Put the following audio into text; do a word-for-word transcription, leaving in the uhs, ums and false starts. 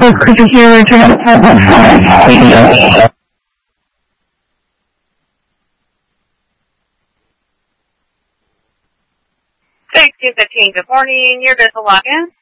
Christopher here, returning the call. six two fifteen, good morning. Your vessel login.